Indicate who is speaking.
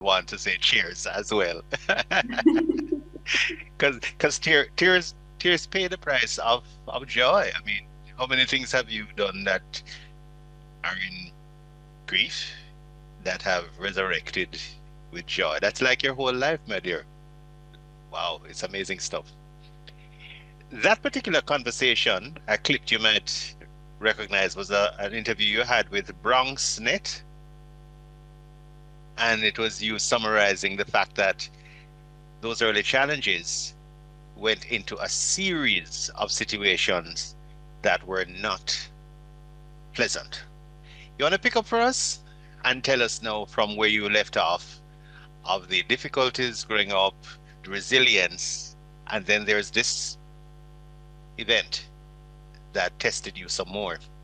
Speaker 1: want to say cheers as well. Because tears pay the price of joy. I mean, how many things have you done that are in grief that have resurrected with joy? That's like your whole life, my dear. Wow, it's amazing stuff. That particular conversation, a clip you might recognize, was an interview you had with Bronx Net, and it was you summarizing the fact that those early challenges went into a series of situations that were not pleasant. You want to pick up for us and tell us now from where you left off of the difficulties growing up, the resilience, and then there's this event that tested you some more.